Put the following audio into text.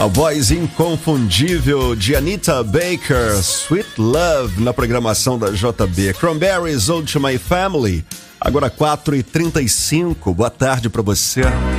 A voz inconfundível de Anita Baker, Sweet Love, na programação da JB. Cranberries, Old to My Family, agora 4h35. Boa tarde pra você.